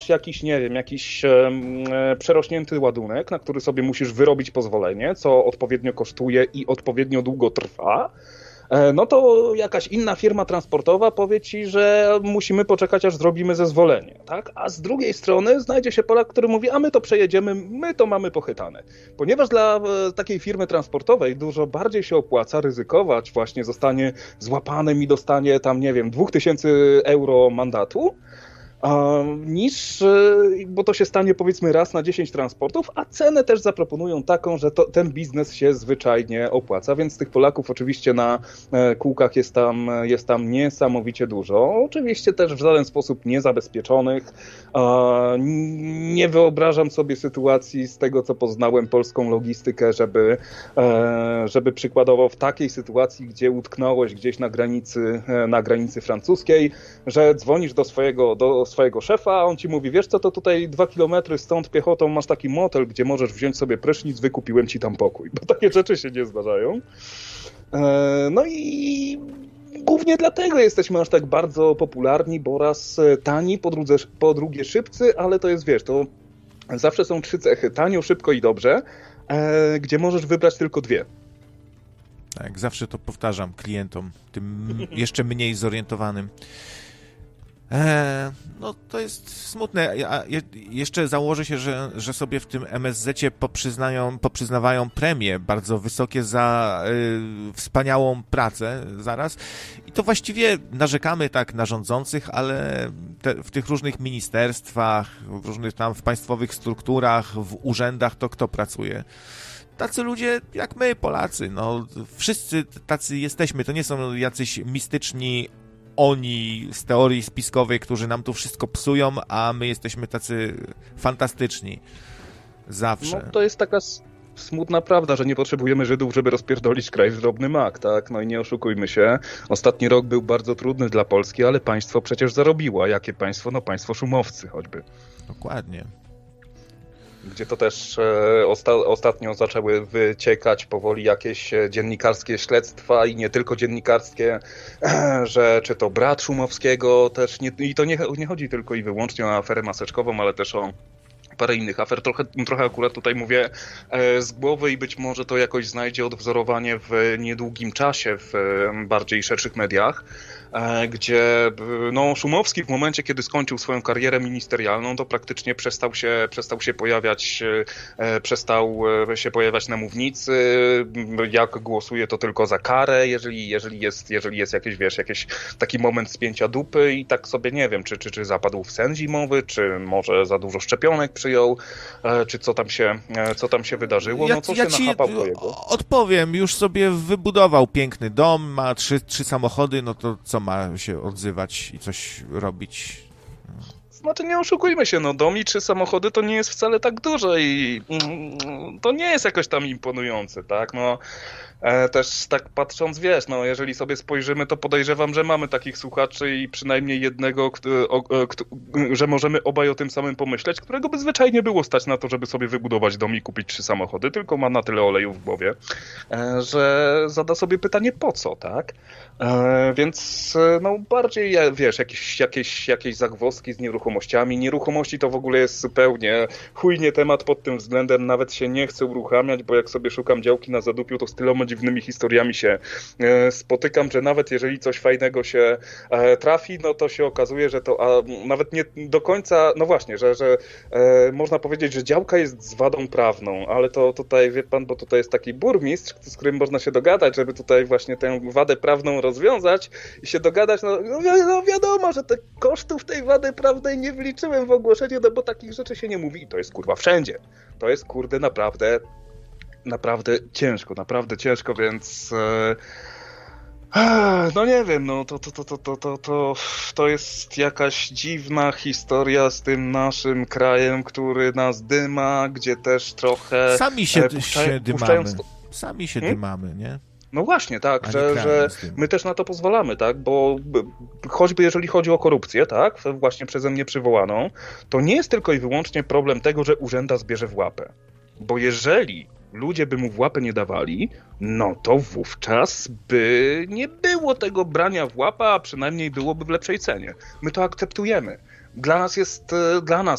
jakiś, nie wiem, jakiś przerośnięty ładunek, na który sobie musisz wyrobić pozwolenie, co odpowiednio kosztuje i odpowiednio długo trwa, no to jakaś inna firma transportowa powie ci, że musimy poczekać, aż zrobimy zezwolenie, tak? A z drugiej strony znajdzie się Polak, który mówi, a my to przejedziemy, my to mamy pochytane. Ponieważ dla takiej firmy transportowej dużo bardziej się opłaca ryzykować, właśnie zostanie złapanym i dostanie tam, nie wiem, 2000 euro mandatu, niż, bo to się stanie powiedzmy raz na 10 transportów, a cenę też zaproponują taką, że ten biznes się zwyczajnie opłaca, więc tych Polaków oczywiście na kółkach jest tam niesamowicie dużo. Oczywiście też w żaden sposób niezabezpieczonych. Nie wyobrażam sobie sytuacji z tego, co poznałem polską logistykę, żeby przykładowo w takiej sytuacji, gdzie utknąłeś gdzieś na granicy francuskiej, że dzwonisz do swojego szefa, a on ci mówi, wiesz co, to tutaj 2 kilometry stąd piechotą masz taki motel, gdzie możesz wziąć sobie prysznic, wykupiłem ci tam pokój, bo takie rzeczy się nie zdarzają. No i głównie dlatego jesteśmy aż tak bardzo popularni, bo raz tani, po drugie szybcy, ale to jest, wiesz, to zawsze są 3 cechy, tanio, szybko i dobrze, gdzie możesz wybrać tylko 2. Tak, zawsze to powtarzam klientom, tym jeszcze mniej zorientowanym. No to jest smutne. Jeszcze założę się, że sobie w tym MSZ-cie poprzyznawają premie bardzo wysokie za wspaniałą pracę zaraz. I to właściwie narzekamy tak na rządzących, ale w tych różnych ministerstwach, w różnych tam w państwowych strukturach, w urzędach, to kto pracuje? Tacy ludzie jak my, Polacy. No, wszyscy tacy jesteśmy. To nie są jacyś mistyczni oni z teorii spiskowej, którzy nam tu wszystko psują, a my jesteśmy tacy fantastyczni. Zawsze. No to jest taka smutna prawda, że nie potrzebujemy Żydów, żeby rozpierdolić kraj w drobny mak, tak? No i nie oszukujmy się. Ostatni rok był bardzo trudny dla Polski, ale państwo przecież zarobiło. A jakie państwo? No państwo szumowcy choćby. Dokładnie. Gdzie to też ostatnio zaczęły wyciekać powoli jakieś dziennikarskie śledztwa i nie tylko dziennikarskie, że czy to brat Szumowskiego też, i to nie chodzi tylko i wyłącznie o aferę maseczkową, ale też o parę innych afer. Trochę akurat tutaj mówię z głowy i być może to jakoś znajdzie odwzorowanie w niedługim czasie w bardziej szerszych mediach, gdzie no, Szumowski w momencie, kiedy skończył swoją karierę ministerialną, to praktycznie przestał się pojawiać na mównicy. Jak głosuje, to tylko za karę, jeżeli jest jakiś taki moment spięcia dupy i tak sobie nie wiem, czy zapadł w sen zimowy, czy może za dużo szczepionek przyjął, czy co tam się wydarzyło, no co się nachapał po jego. Odpowiem, już sobie wybudował piękny dom, ma trzy samochody, no to co ma się odzywać i coś robić? Znaczy nie oszukujmy się, no dom i 3 samochody to nie jest wcale tak dużo i to nie jest jakoś tam imponujące, tak, no też tak patrząc, wiesz, no jeżeli sobie spojrzymy, to podejrzewam, że mamy takich słuchaczy i przynajmniej jednego, że możemy obaj o tym samym pomyśleć, którego by zwyczajnie było stać na to, żeby sobie wybudować dom i kupić 3 samochody, tylko ma na tyle oleju w głowie, że zada sobie pytanie po co, tak? Więc no bardziej, wiesz, jakieś zagwozdki z nieruchomościami. Nieruchomości to w ogóle jest zupełnie chujnie temat pod tym względem, nawet się nie chcę uruchamiać, bo jak sobie szukam działki na Zadupiu, to z tyloma dziwnymi historiami się spotykam, że nawet jeżeli coś fajnego się trafi, no to się okazuje, że to nawet nie do końca, no właśnie, że można powiedzieć, że działka jest z wadą prawną, ale to tutaj, wie pan, bo tutaj jest taki burmistrz, z którym można się dogadać, żeby tutaj właśnie tę wadę prawną rozwiązać i się dogadać, no wiadomo, że te kosztów tej wady prawnej nie wliczyłem w ogłoszenie, no bo takich rzeczy się nie mówi i to jest kurwa wszędzie. To jest kurde naprawdę ciężko, więc no nie wiem, no to jest jakaś dziwna historia z tym naszym krajem, który nas dyma, gdzie też trochę Sami się dymamy. Sami się dymamy, nie? No właśnie, tak, że my też na to pozwalamy, tak, bo choćby jeżeli chodzi o korupcję, tak, właśnie przeze mnie przywołaną, to nie jest tylko i wyłącznie problem tego, że urzędas bierze w łapę. Bo jeżeli ludzie by mu w łapę nie dawali, no to wówczas by nie było tego brania w łapę, a przynajmniej byłoby w lepszej cenie. My to akceptujemy. Dla nas